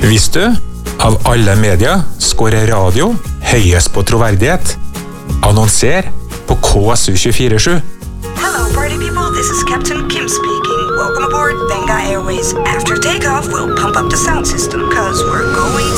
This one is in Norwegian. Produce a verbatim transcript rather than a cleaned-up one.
Visste du? Av alle medier skårer radio høyest på troverdighet. Annonser på K S U tjuefire sju. Hello, party people. This is Captain Kim speaking. Welcome aboard Venga Airways. After takeoff, we'll pump up the sound system, cause we're going